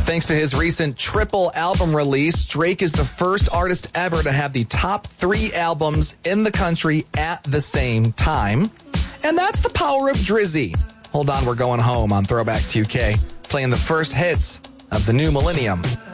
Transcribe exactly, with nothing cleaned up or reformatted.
Thanks to his recent triple album release, Drake is the first artist ever to have the top three albums in the country at the same time. And that's the power of Drizzy. Hold on, we're going home on Throwback two K, playing the first hits of the new millennium.